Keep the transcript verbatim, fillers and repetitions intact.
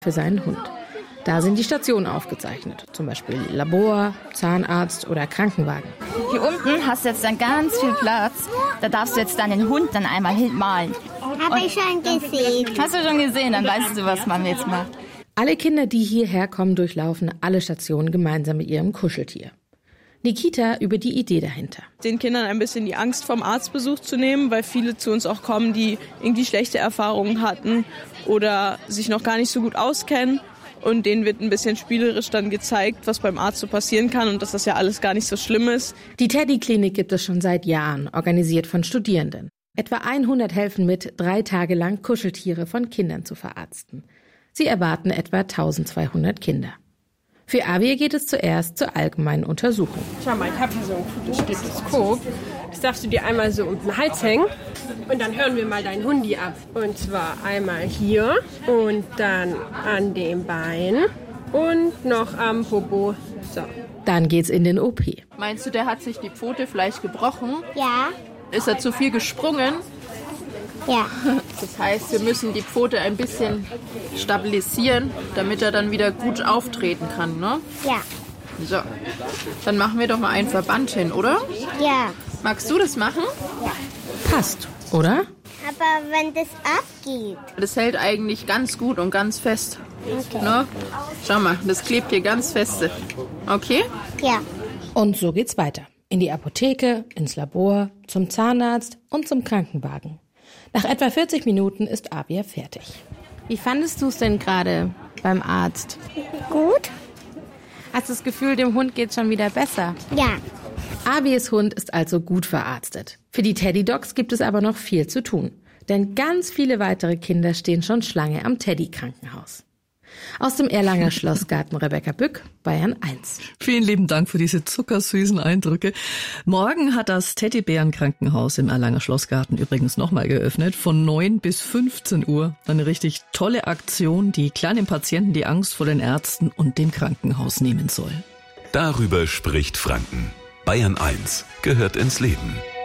für seinen Hund. Da sind die Stationen aufgezeichnet, zum Beispiel Labor, Zahnarzt oder Krankenwagen. Hier unten hast du jetzt dann ganz viel Platz. Da darfst du jetzt dann den Hund dann einmal hinmalen. Habe ich schon gesehen. Hast du schon gesehen, dann weißt du, was man jetzt macht. Alle Kinder, die hierher kommen, durchlaufen alle Stationen gemeinsam mit ihrem Kuscheltier. Nikita über die Idee dahinter. Den Kindern ein bisschen die Angst vom Arztbesuch zu nehmen, weil viele zu uns auch kommen, die irgendwie schlechte Erfahrungen hatten oder sich noch gar nicht so gut auskennen. Und denen wird ein bisschen spielerisch dann gezeigt, was beim Arzt so passieren kann und dass das ja alles gar nicht so schlimm ist. Die Teddy-Klinik gibt es schon seit Jahren, organisiert von Studierenden. Etwa hundert helfen mit, drei Tage lang Kuscheltiere von Kindern zu verarzten. Sie erwarten etwa eintausendzweihundert Kinder. Für Avir geht es zuerst zur allgemeinen Untersuchung. Schau mal, ich habe hier so ein gutes Stethoskop. Das darfst du dir einmal so um den Hals hängen. Und dann hören wir mal deinen Hundi ab. Und zwar einmal hier und dann an dem Bein und noch am Popo. So. Dann geht's in den O P. Meinst du, der hat sich die Pfote vielleicht gebrochen? Ja. Ist er zu viel gesprungen? Ja. Das heißt, wir müssen die Pfote ein bisschen stabilisieren, damit er dann wieder gut auftreten kann, ne? Ja. So, dann machen wir doch mal einen Verband hin, oder? Ja. Magst du das machen? Ja. Passt, oder? Aber wenn das abgeht. Das hält eigentlich ganz gut und ganz fest. Okay. Ne? Schau mal, das klebt hier ganz feste. Okay? Ja. Und so geht's weiter. In die Apotheke, ins Labor, zum Zahnarzt und zum Krankenwagen. Nach etwa vierzig Minuten ist Avir fertig. Wie fandest du es denn gerade beim Arzt? Gut? Hast du das Gefühl, dem Hund geht's schon wieder besser? Ja. Avirs Hund ist also gut verarztet. Für die Teddy Dogs gibt es aber noch viel zu tun. Denn ganz viele weitere Kinder stehen schon Schlange am Teddy-Krankenhaus. Aus dem Erlanger Schlossgarten Rebecca Bück, Bayern eins. Vielen lieben Dank für diese zuckersüßen Eindrücke. Morgen hat das Teddybärenkrankenhaus im Erlanger Schlossgarten übrigens nochmal geöffnet, von neun bis fünfzehn Uhr. Eine richtig tolle Aktion, die kleinen Patienten die Angst vor den Ärzten und dem Krankenhaus nehmen soll. Darüber spricht Franken. Bayern eins gehört ins Leben.